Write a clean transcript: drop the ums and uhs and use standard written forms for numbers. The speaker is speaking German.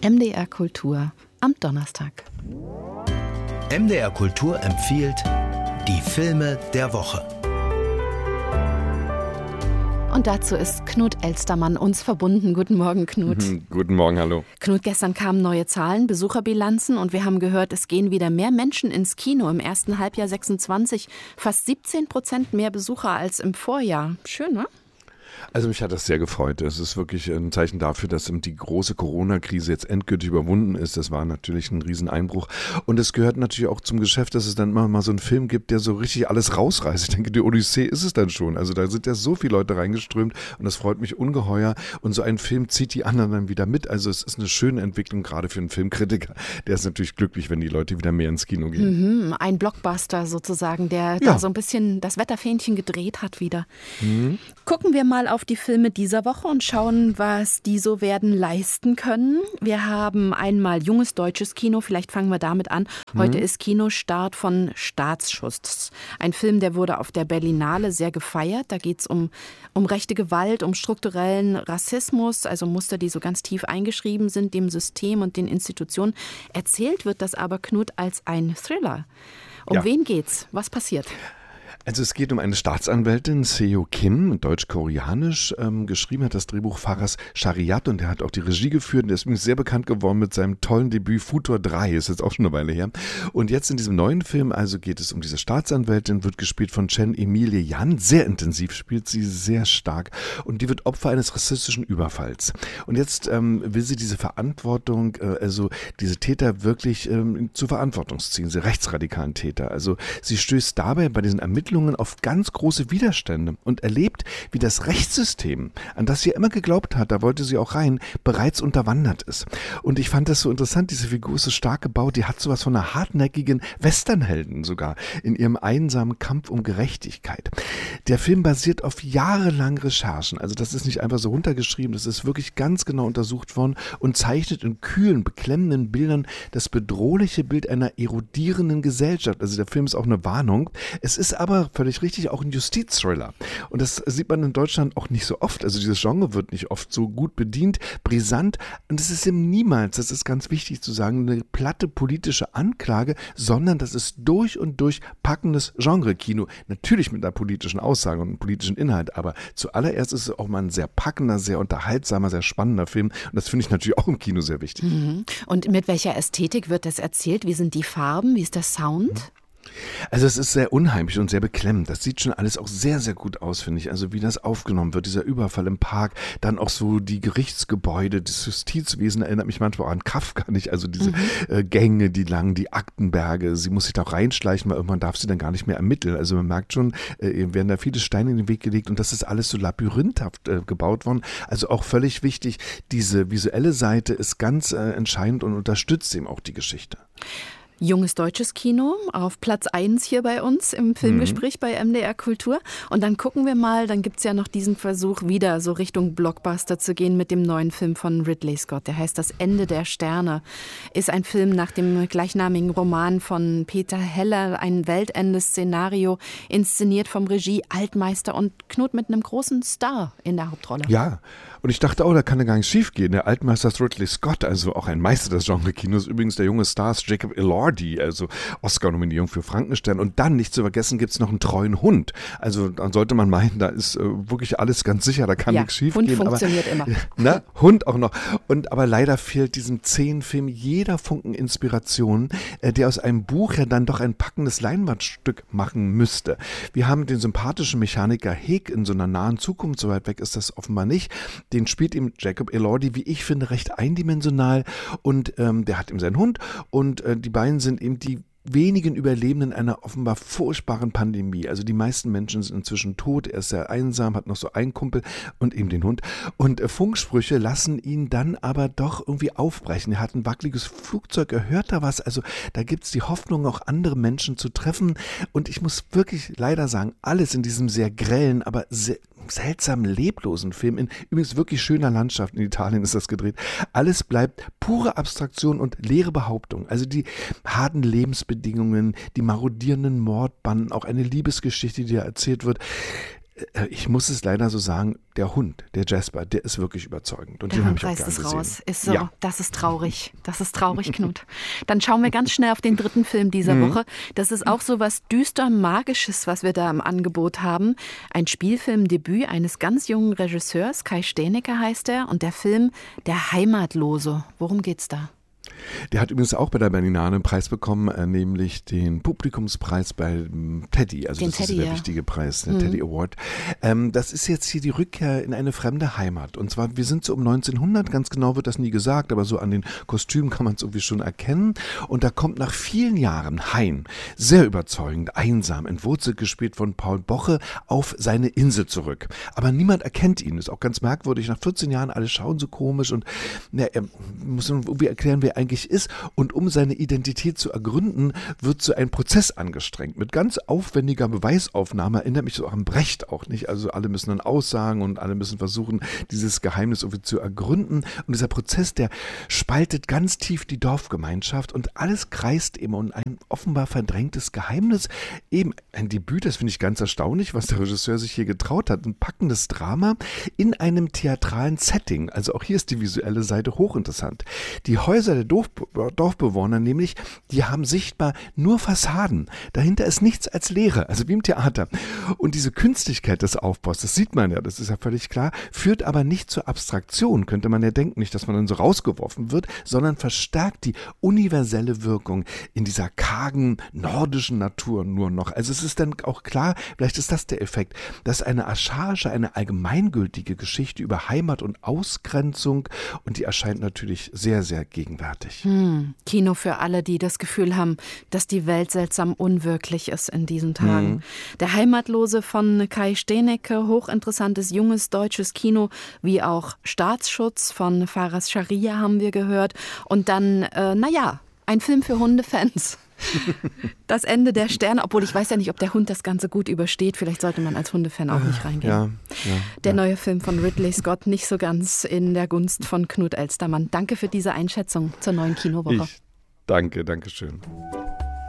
MDR Kultur am Donnerstag. MDR Kultur empfiehlt die Filme der Woche. Und dazu ist Knut Elstermann uns verbunden. Guten Morgen, Knut. Guten Morgen, hallo. Knut, gestern kamen neue Zahlen, Besucherbilanzen und wir haben gehört, es gehen wieder mehr Menschen ins Kino. Im ersten Halbjahr 26 fast 17% mehr Besucher als im Vorjahr. Schön, ne? Also mich hat das sehr gefreut. Es ist wirklich ein Zeichen dafür, dass die große Corona-Krise jetzt endgültig überwunden ist. Das war natürlich ein Rieseneinbruch. Und es gehört natürlich auch zum Geschäft, dass es dann immer mal so einen Film gibt, der so richtig alles rausreißt. Ich denke, die Odyssee ist es dann schon. Also da sind ja so viele Leute reingeströmt und das freut mich ungeheuer. Und so ein Film zieht die anderen dann wieder mit. Also es ist eine schöne Entwicklung, gerade für einen Filmkritiker. Der ist natürlich glücklich, wenn die Leute wieder mehr ins Kino gehen. Ein Blockbuster sozusagen, der da so ein bisschen das Wetterfähnchen gedreht hat wieder. Gucken wir mal auf die Filme dieser Woche und schauen, was die so werden leisten können. Wir haben einmal junges deutsches Kino, vielleicht fangen wir damit an. Heute ist Kinostart von Staatsschuss. Ein Film, der wurde auf der Berlinale sehr gefeiert. Da geht es um rechte Gewalt, um strukturellen Rassismus, also Muster, die so ganz tief eingeschrieben sind, dem System und den Institutionen. Erzählt wird das aber, Knut, als ein Thriller. Um wen geht's? Was passiert? Also es geht um eine Staatsanwältin, Seo Kim, deutsch-koreanisch, geschrieben hat das Drehbuch Faras Shariat und der hat auch die Regie geführt und der ist übrigens sehr bekannt geworden mit seinem tollen Debüt Futur 3, ist jetzt auch schon eine Weile her. Und jetzt in diesem neuen Film also geht es um diese Staatsanwältin, wird gespielt von Chen Emilie Yan, sehr intensiv, spielt sie sehr stark und die wird Opfer eines rassistischen Überfalls. Und jetzt will sie diese Verantwortung, also diese Täter wirklich zur Verantwortung ziehen, diese rechtsradikalen Täter. Also sie stößt dabei bei diesen Ermittlungen auf ganz große Widerstände und erlebt, wie das Rechtssystem, an das sie immer geglaubt hat, da wollte sie auch rein, bereits unterwandert ist. Und ich fand das so interessant, diese Figur ist so stark gebaut, die hat sowas von einer hartnäckigen Westernheldin sogar in ihrem einsamen Kampf um Gerechtigkeit. Der Film basiert auf jahrelangen Recherchen, also das ist nicht einfach so runtergeschrieben, das ist wirklich ganz genau untersucht worden und zeichnet in kühlen, beklemmenden Bildern das bedrohliche Bild einer erodierenden Gesellschaft. Also der Film ist auch eine Warnung. Es ist aber völlig richtig, auch ein Justizthriller. Und das sieht man in Deutschland auch nicht so oft. Also dieses Genre wird nicht oft so gut bedient, brisant. Und es ist eben niemals, das ist ganz wichtig zu sagen, eine platte politische Anklage, sondern das ist durch und durch packendes Genre-Kino. Natürlich mit einer politischen Aussage und einem politischen Inhalt, aber zuallererst ist es auch mal ein sehr packender, sehr unterhaltsamer, sehr spannender Film. Und das finde ich natürlich auch im Kino sehr wichtig. Und mit welcher Ästhetik wird das erzählt? Wie sind die Farben? Wie ist der Sound? Also es ist sehr unheimlich und sehr beklemmend. Das sieht schon alles auch sehr, sehr gut aus, finde ich. Also wie das aufgenommen wird, dieser Überfall im Park, dann auch so die Gerichtsgebäude, das Justizwesen erinnert mich manchmal auch an Kafka, nicht? Also diese Gänge, die langen, die Aktenberge. Sie muss sich da reinschleichen, weil irgendwann darf sie dann gar nicht mehr ermitteln. Also man merkt schon, werden da viele Steine in den Weg gelegt und das ist alles so labyrinthhaft gebaut worden. Also auch völlig wichtig, diese visuelle Seite ist ganz entscheidend und unterstützt eben auch die Geschichte. Junges deutsches Kino auf Platz 1 hier bei uns im Filmgespräch bei MDR Kultur. Und dann gucken wir mal, dann gibt es ja noch diesen Versuch, wieder so Richtung Blockbuster zu gehen mit dem neuen Film von Ridley Scott. Der heißt Das Ende der Sterne. Ist ein Film nach dem gleichnamigen Roman von Peter Heller, ein Weltende-Szenario, inszeniert vom Regie-Altmeister und Knut mit einem großen Star in der Hauptrolle. Ja, und ich dachte, da kann ja gar nicht schief gehen. Der Altmeister ist Ridley Scott, also auch ein Meister des Genre-Kinos. Übrigens der junge Star ist Jacob Elordi, also Oscar-Nominierung für Frankenstein. Und dann, nicht zu vergessen, gibt es noch einen treuen Hund. Also dann sollte man meinen, da ist wirklich alles ganz sicher, da kann nichts schief Hund gehen. Funktioniert immer. Na, Hund auch noch. Aber leider fehlt diesem 10-Film jeder Funken Inspiration, der aus einem Buch ja dann doch ein packendes Leinwandstück machen müsste. Wir haben den sympathischen Mechaniker Heg in so einer nahen Zukunft, so weit weg ist das offenbar nicht. Den spielt ihm Jacob Elordi, wie ich finde, recht eindimensional und der hat ihm seinen Hund und die beiden sind eben die wenigen Überlebenden einer offenbar furchtbaren Pandemie. Also die meisten Menschen sind inzwischen tot, er ist sehr einsam, hat noch so einen Kumpel und eben den Hund. Und Funksprüche lassen ihn dann aber doch irgendwie aufbrechen. Er hat ein wackeliges Flugzeug, er hört da was. Also da gibt es die Hoffnung, auch andere Menschen zu treffen. Und ich muss wirklich leider sagen, alles in diesem sehr grellen, aber sehr seltsam leblosen Film, in übrigens wirklich schöner Landschaft, in Italien ist das gedreht, alles bleibt pure Abstraktion und leere Behauptung. Also die harten Lebensbedingungen, die marodierenden Mordbanden, auch eine Liebesgeschichte, die da erzählt wird. Ich muss es leider so sagen, der Hund, der Jasper, der ist wirklich überzeugend. Und den habe ich auch gern gesehen. Raus. Ist so, ja. Das ist traurig. Das ist traurig, Knut. Dann schauen wir ganz schnell auf den dritten Film dieser Woche. Das ist auch so was düster Magisches, was wir da im Angebot haben. Ein Spielfilmdebüt eines ganz jungen Regisseurs, Kai Stenecke heißt er. Und der Film Der Heimatlose. Worum geht's da? Der hat übrigens auch bei der Berlinale einen Preis bekommen, nämlich den Publikumspreis bei Teddy. Also das ist der wichtige Preis, der Teddy Award. Das ist jetzt hier die Rückkehr in eine fremde Heimat. Und zwar, wir sind so um 1900, ganz genau wird das nie gesagt, aber so an den Kostümen kann man es irgendwie schon erkennen. Und da kommt nach vielen Jahren Hein, sehr überzeugend, einsam, entwurzelt gespielt von Paul Boche, auf seine Insel zurück. Aber niemand erkennt ihn. Ist auch ganz merkwürdig. Nach 14 Jahren, alle schauen so komisch und er muss irgendwie erklären, wer eigentlich ist, und um seine Identität zu ergründen, wird so ein Prozess angestrengt mit ganz aufwendiger Beweisaufnahme. Erinnert mich so an Brecht auch nicht. Also alle müssen dann aussagen und alle müssen versuchen, dieses Geheimnis irgendwie zu ergründen. Und dieser Prozess, der spaltet ganz tief die Dorfgemeinschaft und alles kreist eben um ein offenbar verdrängtes Geheimnis. Eben ein Debüt, das finde ich ganz erstaunlich, was der Regisseur sich hier getraut hat. Ein packendes Drama in einem theatralen Setting. Also auch hier ist die visuelle Seite hochinteressant. Die Häuser der Dorfbewohner nämlich, die haben sichtbar nur Fassaden. Dahinter ist nichts als Leere, also wie im Theater. Und diese Künstlichkeit des Aufbaus, das sieht man ja, das ist ja völlig klar, führt aber nicht zur Abstraktion, könnte man ja denken. Nicht, dass man dann so rausgeworfen wird, sondern verstärkt die universelle Wirkung in dieser kargen nordischen Natur nur noch. Also es ist dann auch klar, vielleicht ist das der Effekt, dass eine archaische, eine allgemeingültige Geschichte über Heimat und Ausgrenzung, und die erscheint natürlich sehr, sehr gegenwärtig. Kino für alle, die das Gefühl haben, dass die Welt seltsam unwirklich ist in diesen Tagen. Der Heimatlose von Kai Stenecke, hochinteressantes junges deutsches Kino, wie auch Staatsschutz von Faras Scharia haben wir gehört. Und dann, ein Film für Hundefans. Das Ende der Sterne, obwohl ich weiß ja nicht, ob der Hund das Ganze gut übersteht. Vielleicht sollte man als Hundefan auch nicht reingehen. Der neue Film von Ridley Scott nicht so ganz in der Gunst von Knut Elstermann. Danke für diese Einschätzung zur neuen Kinowoche. Danke schön.